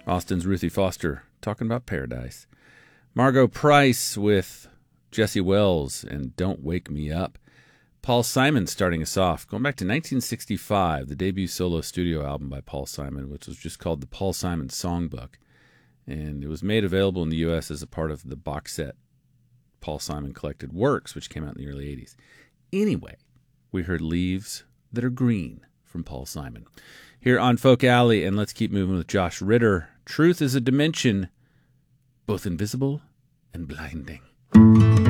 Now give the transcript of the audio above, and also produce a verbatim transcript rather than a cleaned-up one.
Austin's Ruthie Foster talking about Paradise. Margot Price with Jesse Wells and Don't Wake Me Up. Paul Simon starting us off, going back to nineteen sixty-five, the debut solo studio album by Paul Simon, which was just called the Paul Simon Songbook. And it was made available in the U S as a part of the box set Paul Simon Collected Works, which came out in the early eighties. Anyway, we heard Leaves That Are Green from Paul Simon here on Folk Alley, and let's keep moving with Josh Ritter. Truth is a dimension both invisible and blinding.